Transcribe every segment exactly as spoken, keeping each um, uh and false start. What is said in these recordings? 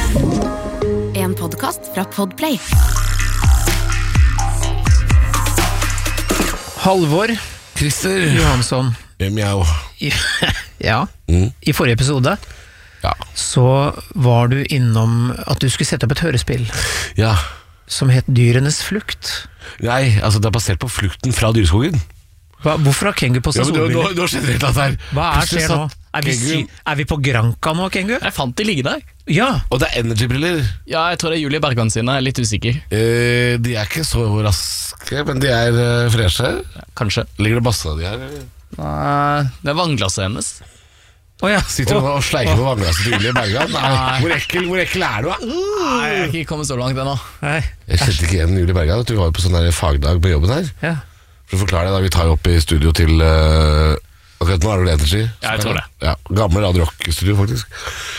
En podcast fra Podplay. Halvor Christer Johansson. Mjau. I, ja, mm. i forrige episode ja. så var du innom at du skulle sette opp et hørespill Ja. som het Dyrenes flukt. Nei, altså det er basert på flukten fra dyreskogen. Hva, hvorfor har Kengu på seg Ja, solbriller? nå, nå skjer det et eller annet her. Hva er Plutselig skjer nå? satt Er vi, Kengu- sy er vi på Granca nå, Kengu? Jeg fant de ligge der. Ja. Og det er energy-briller. Ja, jeg tror det er Julie Bergan sine, jeg er litt usikker. eh, De er ikke så raske, men de er uh, freshe. Kanskje. Ligger det masse av de her? eller? Nei, det er vannglasset hennes. Å ja. Sitter du Å, og sleiker på vannglasset til Julie Bergan? Nei, hvor ekkel, hvor ekkel er du da? Nei, jeg er ikke kommet så langt ennå. Nei. Jeg kjente ikke igjen Julie Bergan. Du var jo på sånn der fagdag på jobben her. Ja. For å forklare det da, vi tar jo opp i studio til uh, akkurat nå er det vel Energy. Ja, jeg tror det. Ja, gammel Radio Rock-studio faktisk.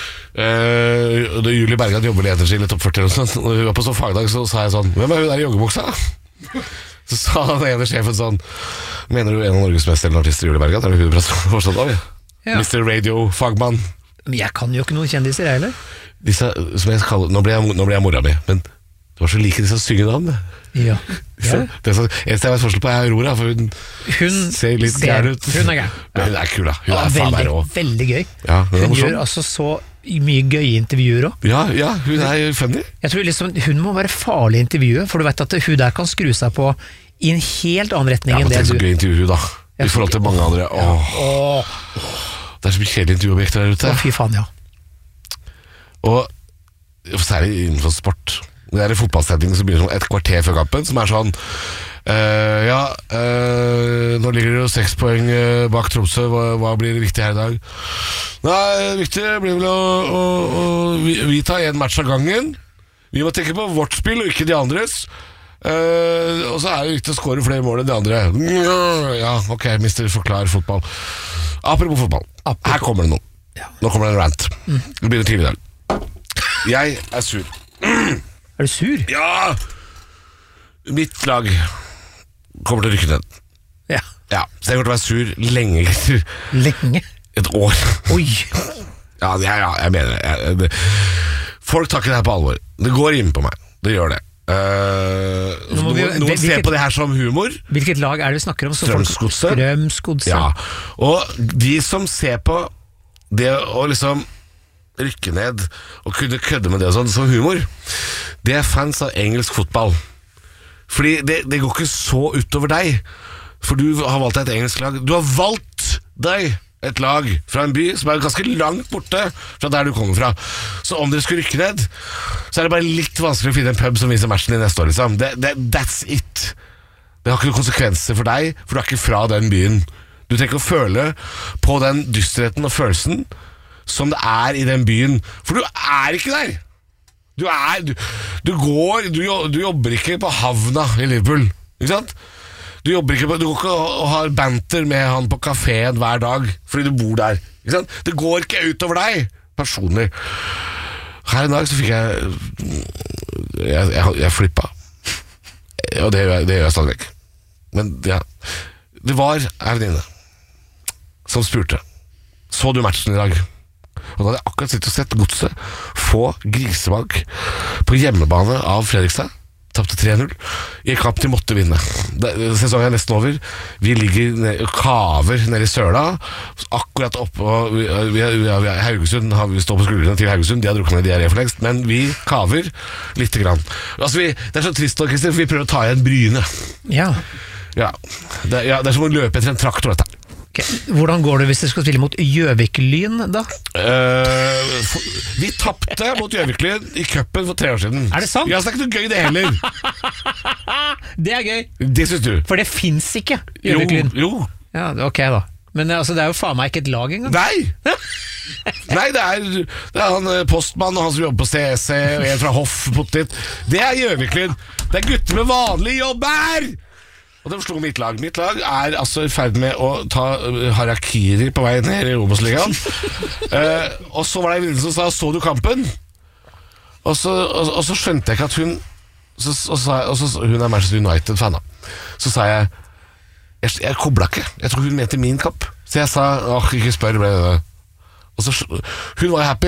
Uh, og da Julie Bergan jobber i Energy litt opp førti og sånn. Og vi var på sånn fagdag, så sa jeg sånn: hvem er hun der i joggebuksa? Så sa den ene sjefen sånn: mener du en av Norges mest eldre artister, Julie Bergan? Er det hun du prater forstått av? Ja. Ja. mister Radio-fagmann. Men jeg kan jo ikke noen kjendiser, jeg heller. Disse, som jeg kaller, nå ble jeg, nå ble jeg mora mi, men det var så like disse syngende navnene. Ja. Så, det er så, eneste jeg vet forskjell på er Aurora, for hun, Hun ser litt ser- gæren ut. Hun er gæren. Men hun er kul da. Hun Ja, er faen veldig, der også. veldig gøy. Ja, hun er Hun morsom. gjør altså så mye gøye intervjuer også. Ja, ja, hun er funny. Jeg tror liksom hun må være farlig i intervjuet, for du vet at hun der kan skru seg på i en helt annen retning Ja, men enn det tenk så du. gøy intervju da. I Ja. forhold til mange andre. Åh, Åh, det er så mye kjedelige intervjuobjekter der ute. å, fy faen, ja. Og særlig innenfor sport. Det er en fotballsending som begynner sånn et kvarter før kampen, som er sånn eh, ja, eh, nå ligger det jo seks poeng eh, bak Tromsø. Hva, hva blir det viktig her i dag? Nei, det viktige blir vel å, å, å vi, vi tar en match av gangen. Vi må tenke på vårt spill og ikke de andres. Eh, og så er det viktig å skåre flere mål enn de andre. Ja, ok, mister forklar fotball. Apropos fotball, Apropos. her kommer det noe. Ja. Nå kommer det en rant. Det begynner tidlig i dag. Jeg er sur. Er du sur? Ja! Mitt lag kommer til å rykke ned. Ja. Ja, så jeg kommer til å være sur lenge etter Lenge. et år. Oi. Ja, ja, ja jeg mener det. Jeg, det. Folk tar ikke det her på alvor. Det går inn på meg. Det gjør det. Uh, Nå må noen vi- noen hvilket- ser på det her som humor. Hvilket lag er det vi snakker om? Så folk- Strømsgodset. Strømsgodset. Ja. Og de som ser på det å liksom rykke ned og kunne kødde med det og sånn som humor, det er fans av engelsk fotball. Fordi det, det går ikke så utover deg, for du har valgt deg et engelsk lag. Du har valgt deg et lag fra en by som er ganske langt borte fra der du kommer fra. Så om dere skulle rykke ned, så er det bare litt vanskelig å finne en pub som viser matchen i neste år, liksom. Det, det, that's it. Det har ikke noen konsekvenser for deg, for du er ikke fra den byen. Du trenger ikke å føle på den dysterheten og følelsen som det er i den byen, for du er ikke der. Du er, du, du går, du, jo- du jobber ikke på havna i Liverpool, ikke sant? Du jobber ikke på, du går ikke og, og har banter med han på kaféen hver dag, fordi du bor der, ikke sant? Det går ikke utover deg, personlig. Her en dag så fikk jeg, jeg, jeg, jeg flippa, og det gjør jeg, det gjør jeg stadig vekk. Men ja, det var en venninne som spurte: så du matchen i dag? Og da hadde jeg akkurat sittet og sett Godset få grisebank på hjemmebane av Fredrikstad. Tapte tre null i en kamp de måtte vinne. Det, sesongen er nesten over. Vi ligger ned, kaver nede i søla, akkurat oppå vi, vi, vi, vi, Haugesund har, vi står på skuldrene til Haugesund. De har drukket ned diaré for lengst, men vi kaver lite grann. Altså vi, det er så trist, Christer, for vi prøver å ta igjen Bryne. Ja. Ja, det, ja, det er som å løpe etter en traktor, dette. Ok. Hvordan går det hvis dere skal spille mot Gjøvik-Lyn, da? Uh, for, vi tappte mot Gjøviklyn i cupen for tre år siden. Er det sant? Ja, så det er ikke noe gøy det heller. Det er gøy, Det synes du? for det finnes ikke Jo, Gjøvik-Lyn. jo. Ja, ok da. Men altså, det er jo faen meg ikke et lag engang. Nei! Nei, det er, det er han eh, postmann og han som jobber på C S C, og en fra Hoff Potet. Det er Gjøviklyn. Det er gutter med vanlige jobber! Og de slo mitt lag. Mitt lag er altså i ferd med å ta uh, harakiri på vei ned i Obos-ligaen. uh, og så var det en venninne som sa: så du kampen? Og så, og, og så skjønte jeg ikke at hun så, og så, og så, Hun er Manchester United-fan, da. Så sa jeg Jeg, jeg kobla ikke. Jeg tror hun mente min kamp. Så jeg sa åh, ikke spør. Ble det. Og så, hun var happy.